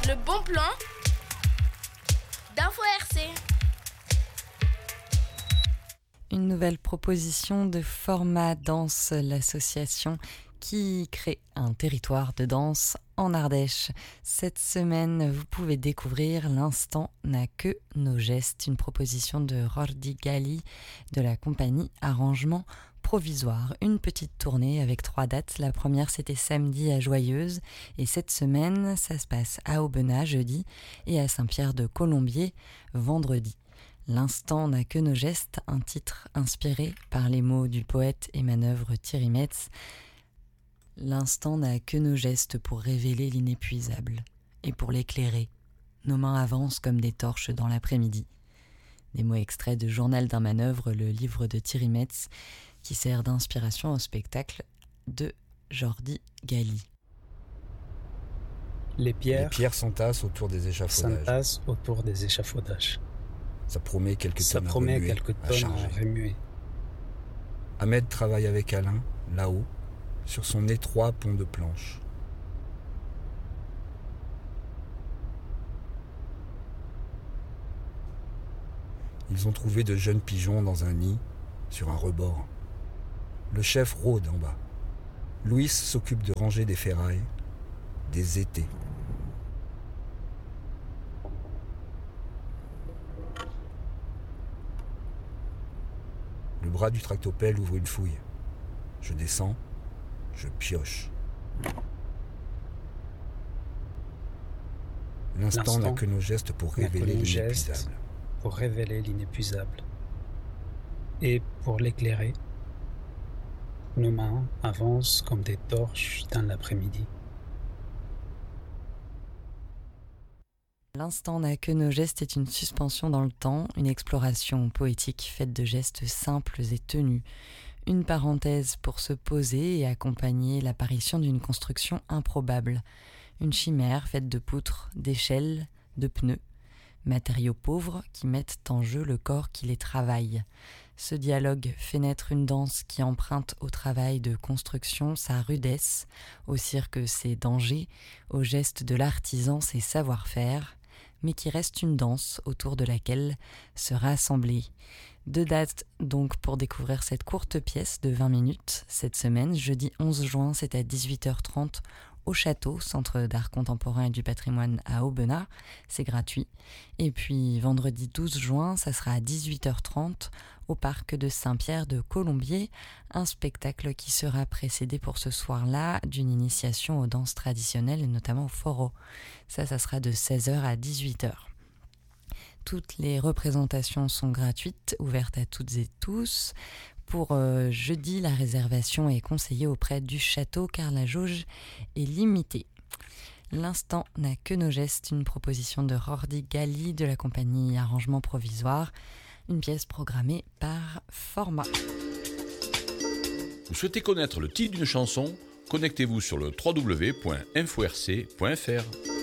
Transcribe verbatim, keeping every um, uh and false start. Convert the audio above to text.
Le bon plan d'Info R C. Une nouvelle proposition de Format Danse, l'association qui crée un territoire de danse en Ardèche. Cette semaine, vous pouvez découvrir L'instant n'a que nos gestes, une proposition de Rordi Gali de la compagnie Arrangement Provisoire. Une petite tournée avec trois dates. La première, c'était samedi à Joyeuse et cette semaine, ça se passe à Aubenas jeudi et à Saint-Pierre-de-Colombier vendredi. L'instant n'a que nos gestes, un titre inspiré par les mots du poète et manœuvre Thierry Metz. L'instant n'a que nos gestes pour révéler l'inépuisable et pour l'éclairer. Nos mains avancent comme des torches dans l'après-midi. Des mots extraits de Journal d'un manœuvre, le livre de Thierry Metz, qui sert d'inspiration au spectacle de Jordi Gali. Les pierres, Les pierres s'entassent autour des échafaudages. s'entassent autour des échafaudages. Ça promet quelques Ça tonnes promet à remuer, quelques à tonnes charger. à remuer. Ahmed travaille avec Alain, là-haut, sur son étroit pont de planches. Ils ont trouvé de jeunes pigeons dans un nid, sur un rebord. Le chef rôde en bas. Louis s'occupe de ranger des ferrailles, des étés. Le bras du tractopelle ouvre une fouille. Je descends, je pioche. L'instant L'instant n'a que nos gestes pour n'a que révéler nos gestes. l'inépuisable. Pour révéler l'inépuisable. Et pour l'éclairer, nos mains avancent comme des torches dans l'après-midi. L'instant n'a que nos gestes est une suspension dans le temps, une exploration poétique faite de gestes simples et tenus. Une parenthèse pour se poser et accompagner l'apparition d'une construction improbable. Une chimère faite de poutres, d'échelles, de pneus. Matériaux pauvres qui mettent en jeu le corps qui les travaille. Ce dialogue fait naître une danse qui emprunte au travail de construction sa rudesse, au cirque ses dangers, au geste de l'artisan ses savoir-faire, mais qui reste une danse autour de laquelle se rassembler. Deux dates donc pour découvrir cette courte pièce de vingt minutes cette semaine. Jeudi onze juin, c'est à dix-huit heures trente au Château, Centre d'art contemporain et du patrimoine à Aubenas, c'est gratuit. Et puis vendredi douze juin, ça sera à dix-huit heures trente au parc de Saint-Pierre-de-Colombier, un spectacle qui sera précédé pour ce soir-là d'une initiation aux danses traditionnelles et notamment au foro. Ça, ça sera de seize heures à dix-huit heures. Toutes les représentations sont gratuites, ouvertes à toutes et tous. Pour euh, jeudi, la réservation est conseillée auprès du château car la jauge est limitée. L'instant n'a que nos gestes, une proposition de Rordi Gali de la compagnie Arrangement Provisoire, une pièce programmée par Format. Vous souhaitez connaître le titre d'une chanson ? Connectez-vous sur le w w w point info r c point f r.